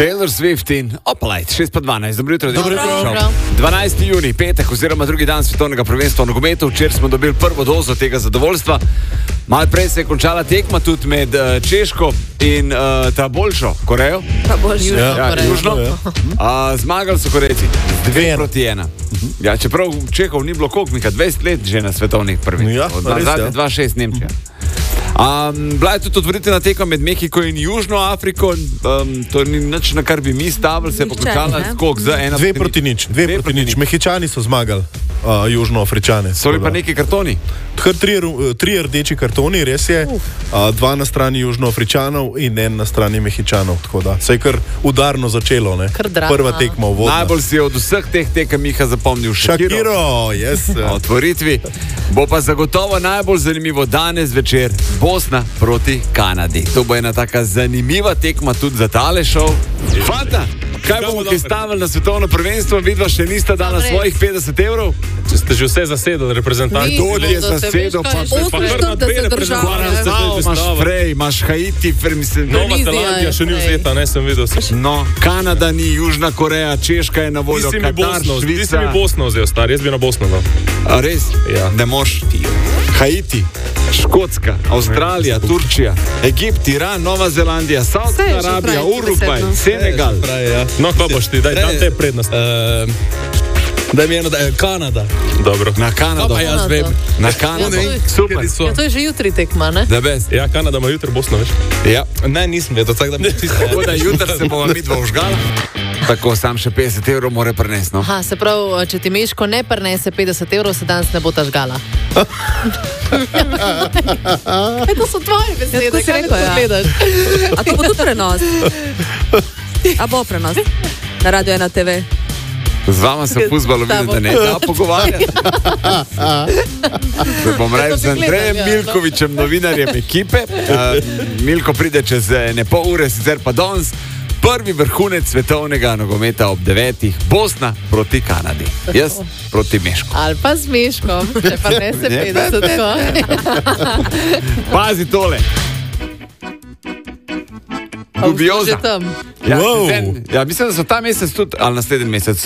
Taylor Swift in Opalite, 6:12. Dobro jutro. Dobro jutro. 12. juni, petek oziroma drugi dan svetovnega prvenstva v nogometu. Včeraj smo dobili prvo dozo tega zadovoljstva. Malo prej se je končala tekma tudi med Češko in ta boljšo Korejo. Južno. Zmagali so Korejci 2-1. Ja, čeprav Čehov ni bilo koliko, 20 let že na svetovnih prvenstvih. Od 2-6 Nemčija. Bila je tudi otvoritvena tekma med Mehiko in Južno Afriko. To ni nič, na kar bi mi stavili, se je pokončala skok za 2-0. 2-0. Mehičani so zmagali Južnoafričane. So bili pa neki kartoni? Tri rdeči kartoni, res je. Dva na strani Južnoafričanov in en na strani Mehičanov. Tako da se je kar udarno začelo, ne? Prva tekma v vodna. Najbolj si je od vseh teh tekem Miha zapomnil Shakiro, yes. Na otvoritvi. Bo pa zagotovo najbolj zanimivo danes večer Bosna proti Kanadi. To bo ena taka zanimiva tekma tudi za tale šov. Fanta, kaj bomo kaj stavili na svetovno prvenstvo? Vidva še nista dala svojih 50 evrov? Če ste že vse zasedali, reprezentanti. Kdo je zasedel? Pa imaš Frej, imaš Haiti, Nova Zelandija še ni vzeta, ne sem videl. No, Kanada ni, Južna Koreja, Češka je na voljo, Katar, Švica. Ti si mi Bosno vzel, star, jaz bi na Bosno dal. A res? Ja. Ne moš. Haiti, Škotska, Avstralija, Turčija, Egipt, Iran, Nova Zelandija, Saudska Arabija, Urugvaj, Senegal. No, ko boš ti, daj, tam te prednost. Daj mi eno, Kanada. Dobro. Na Kanado. Jaz vem. Na Kanado. Super. Ja, to je že jutri tekma, ne? Da best. Ja, Kanada ima jutri Bosno, veš? Ja. Ne, nisem vedel, tako da mi čisto. Tako da jutri se bomo midva užgala. Tako, sam še 50 evrov more prinesti, no? Aha, se pravi, če ti Meško ne prinese 50 evrov, se danes ne bo ta žgala. To so tvoje besede, kako si rekel, ja. A to bo tudi prenos? A bo prenos? Na Radio 1 TV. Z vama se fuzbalo vidi, da ne da pogovarjati. Se bom rekel z Andrejem Milkovičem, novinarjem ekipe. Milko pride čez ne pol ure, sicer pa danes. Prvi vrhunec svetovnega nogometa ob 9. Bosna proti Kanadi. Jaz proti Meško. Ali pa z Meškom, če pa ne se 50. Pazi tole. Dubioza. Že tam. Ja, mislim, da so ta mesec tudi, ali naslednji mesec.